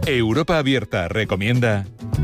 Europa Abierta recomienda...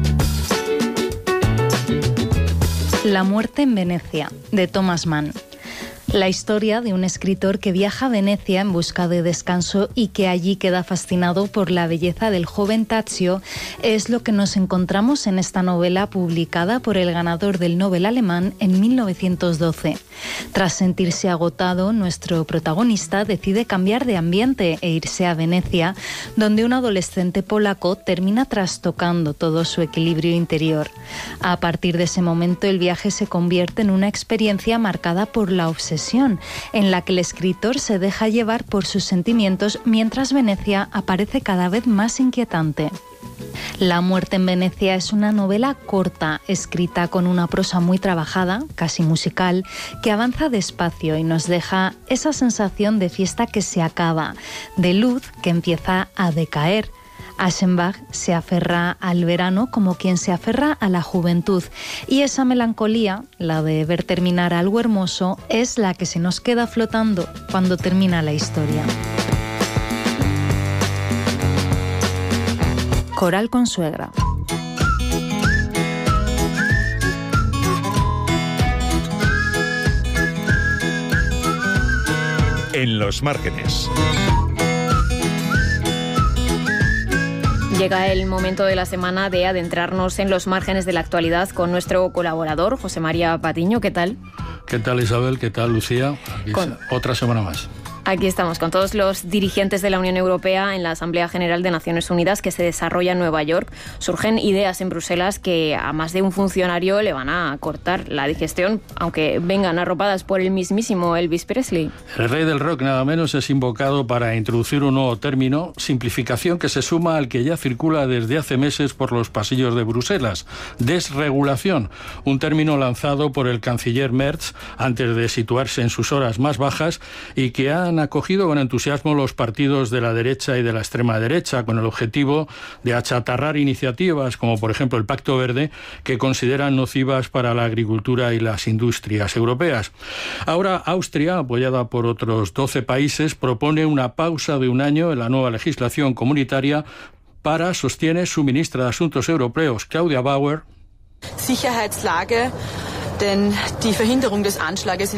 La muerte en Venecia, de Thomas Mann. La historia de un escritor que viaja a Venecia en busca de descanso y que allí queda fascinado por la belleza del joven Tadzio es lo que nos encontramos en esta novela publicada por el ganador del Nobel alemán en 1912. Tras sentirse agotado, nuestro protagonista decide cambiar de ambiente e irse a Venecia, donde un adolescente polaco termina trastocando todo su equilibrio interior. A partir de ese momento, el viaje se convierte en una experiencia marcada por la obsesión, en la que el escritor se deja llevar por sus sentimientos mientras Venecia aparece cada vez más inquietante. La muerte en Venecia es una novela corta, escrita con una prosa muy trabajada, casi musical, que avanza despacio y nos deja esa sensación de fiesta que se acaba, de luz que empieza a decaer. Aschenbach se aferra al verano como quien se aferra a la juventud, y esa melancolía, la de ver terminar algo hermoso, es la que se nos queda flotando cuando termina la historia. Coral Consuegra. En los márgenes. Llega el momento de la semana de adentrarnos en los márgenes de la actualidad con nuestro colaborador, José María Patiño. ¿Qué tal? ¿Qué tal, Isabel? ¿Qué tal, Lucía? Otra semana más. Aquí estamos con todos los dirigentes de la Unión Europea en la Asamblea General de Naciones Unidas que se desarrolla en Nueva York. Surgen ideas en Bruselas que a más de un funcionario le van a cortar la digestión, aunque vengan arropadas por el mismísimo Elvis Presley. El rey del rock nada menos es invocado para introducir un nuevo término, simplificación, que se suma al que ya circula desde hace meses por los pasillos de Bruselas: desregulación, un término lanzado por el canciller Merz antes de situarse en sus horas más bajas y que han acogido con entusiasmo los partidos de la derecha y de la extrema derecha, con el objetivo de achatarrar iniciativas como por ejemplo el Pacto Verde, que consideran nocivas para la agricultura y las industrias europeas. Ahora Austria, apoyada por otros 12 países, propone una pausa de un año en la nueva legislación comunitaria para, sostiene su ministra de Asuntos Europeos, Claudia Bauer, Sicherheitslage, denn die Verhinderung des Anschlages